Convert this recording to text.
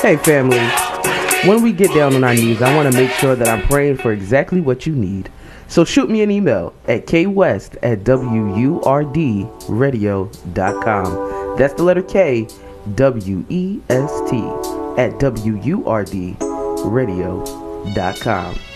Hey family, when we get down on our knees, I want to make sure that I'm praying for exactly what you need. So shoot me an email at kwest@wurdradio.com. That's the letter K, WEST, at WURDradio.com.